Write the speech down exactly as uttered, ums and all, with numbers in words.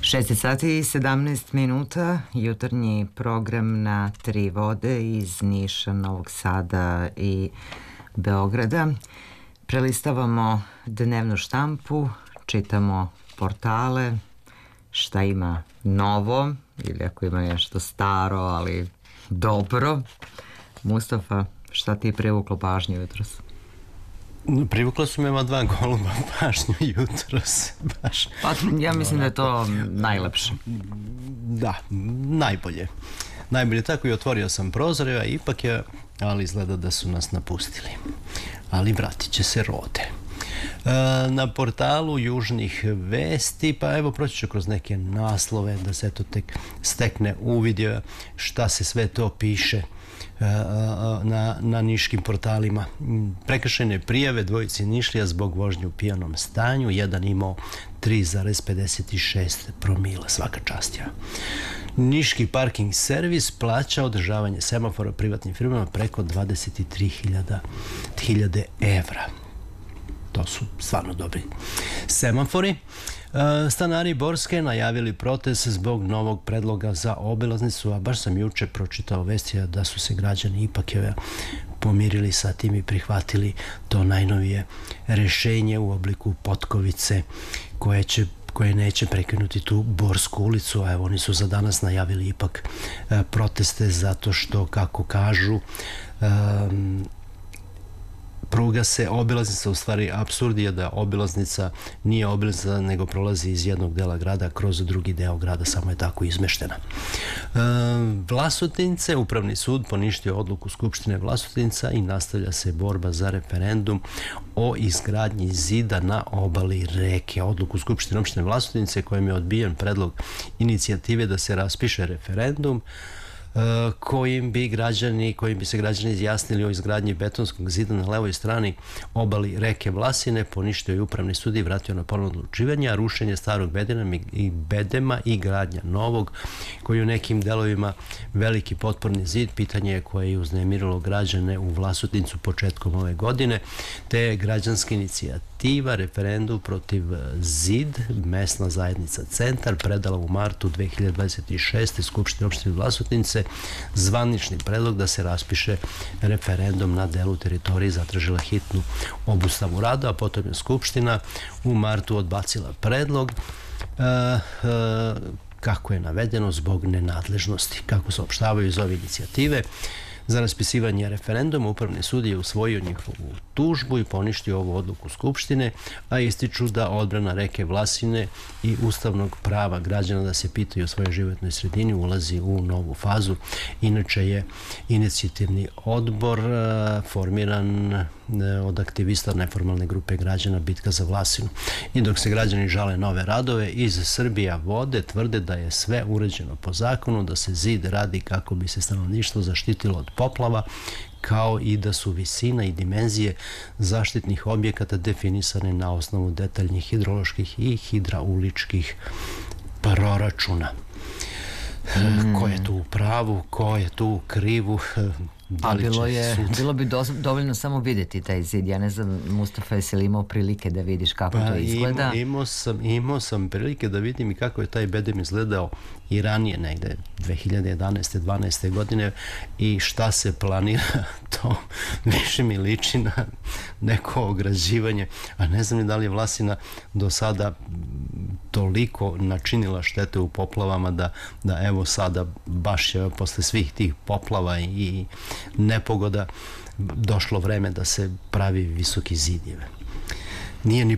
šest sati i sedamnaest minuta, jutarnji program na Tri vode iz Niša, Novog Sada i Beograda. Prelistavamo dnevnu štampu, čitamo portale, šta ima novo ili ako ima nešto staro, ali dobro. Mustafa, šta ti je privuklo pažnju jutros? Privukla su me ova dva goluba pažnju jutros. Baš. Pa ja mislim da je to najlepše. Da, najbolje. Najbolje tako i otvorio sam prozor, a ipak je, ali izgleda da su nas napustili. Ali vratit će se Rode. Na portalu Južnih vesti, pa evo proći ću kroz neke naslove da se to tek stekne uvid šta se sve to piše na, na niškim portalima. Prekršajne prijave dvojici Nišlija zbog vožnje u pijanom stanju, jedan imao tri zarez pedeset šest promila, svaka čast ja. Niški parking servis plaća održavanje semafora privatnim firmama preko dvadeset tri hiljade evra. To su stvarno dobri semafori. Stanari Borske najavili protest zbog novog predloga za obilaznicu, a baš sam juče pročitao vesti da su se građani ipak pomirili sa tim i prihvatili to najnovije rešenje u obliku potkovice koje će koje neće prekinuti tu Borsku ulicu, a evo oni su za danas najavili ipak proteste zato što, kako kažu, um, pruga se, obilaznica, u stvari apsurd je da obilaznica nije obilaznica nego prolazi iz jednog dela grada kroz drugi deo grada, samo je tako izmeštena. E, Vlasotince, Upravni sud poništio odluku Skupštine Vlasotinca i nastavlja se borba za referendum o izgradnji zida na obali reke. Odluku Skupštine opštine Vlasotince kojim je odbijen predlog inicijative da se raspiše referendum kojim bi građani, kojim bi se građani izjasnili o izgradnji betonskog zida na levoj strani obali reke Vlasine, poništio je Upravni sud i vratio na ponovno odlučivanje, a rušenje starog bedema i bedema i gradnja novog, koji u nekim delovima veliki potporni zid, pitanje je koje je uznemirilo građane u Vlasotincu početkom ove godine, te je građanska inicijativa referendum protiv zid, mesna zajednica Centar, predala u martu dve hiljade dvadeset šeste. Skupštine opštine Vlasotince zvanični predlog da se raspiše referendum na delu teritoriji, zatražila hitnu obustavu rada, a potom je Skupština u martu odbacila predlog uh, uh, kako je navedeno zbog nenadležnosti. Kako se opštavaju iz ove inicijative za raspisivanje referenduma, Upravni sud je usvojio njihovu tužbu i poništio ovu odluku Skupštine, a ističu da odbrana reke Vlasine i ustavnog prava građana da se pitaju o svojoj životnoj sredini ulazi u novu fazu. Inače je inicijativni odbor formiran od aktivista neformalne grupe građana Bitka za Vlasinu. I dok se građani žale nove radove, iz Srbija vode tvrde da je sve uređeno po zakonu, da se zid radi kako bi se stanovništvo zaštitilo od poplava, kao i da su visina i dimenzije zaštitnih objekata definisane na osnovu detaljnih hidroloških i hidrauličkih proračuna. Mm. Ko je tu u pravu, ko je tu u krivu? A bilo, je, bilo bi do, dovoljno samo vidjeti taj zid. Ja ne znam, Mustafa, jesi li imao prilike da vidiš kako pa, to izgleda? Imao, imao, sam, imao sam prilike da vidim i kako je taj bedem izgledao i ranije, negde dve hiljade jedanaeste dvanaeste godine, i šta se planira, to više mi liči na neko ograđivanje, a ne znam ni da li je Vlasina do sada toliko načinila štete u poplavama da, da evo sada baš je posle svih tih poplava i nepogoda došlo vreme da se pravi visoki zidjeve. Nije ni